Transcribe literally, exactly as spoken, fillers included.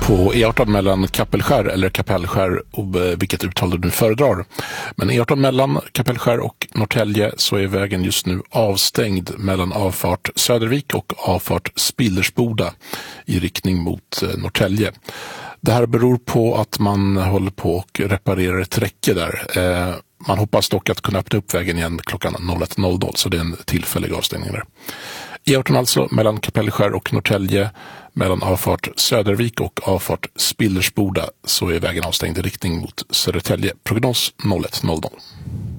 på E arton mellan Kapellskär eller Kapellskär, vilket uttal du nu föredrar. Men E arton mellan Kapellskär och Norrtälje så är vägen just nu avstängd mellan avfart Södervik och avfart Spillersboda i riktning mot Norrtälje. Det här beror på att man håller på och reparerar ett räcke där. Man hoppas dock att kunna öppna upp vägen igen klockan noll ett noll noll, så det är en tillfällig avstängning där. E arton alltså mellan Kapellskär och Norrtälje, mellan avfart Södervik och avfart Spillersboda så är vägen avstängd i riktning mot Södertälje. Prognos noll ett noll noll.